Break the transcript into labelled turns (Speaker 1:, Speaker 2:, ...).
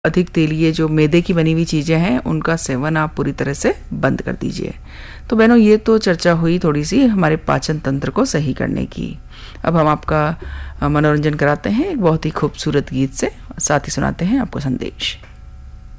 Speaker 1: अधिक तेलीय जो मैदे की बनी हुई चीज़ें हैं उनका सेवन आप पूरी तरह से बंद कर दीजिए। तो बहनों, ये तो चर्चा हुई थोड़ी सी हमारे पाचन तंत्र को सही करने की। अब हम आपका मनोरंजन कराते हैं एक बहुत ही खूबसूरत गीत से, साथ ही सुनाते हैं आपको संदेश।